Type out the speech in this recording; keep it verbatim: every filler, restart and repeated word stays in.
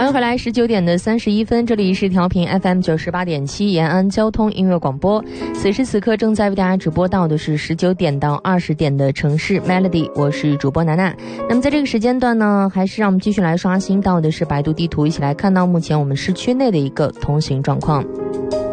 迎回来，十九点的三十一分，这里是调频 F M 九十八点七延安交通音乐广播。此时此刻正在为大家直播到的是十九点到二十点的城市 Melody， 我是主播娜娜。那么在这个时间段呢，还是让我们继续来刷新到的是百度地图，一起来看到目前我们市区内的一个通行状况。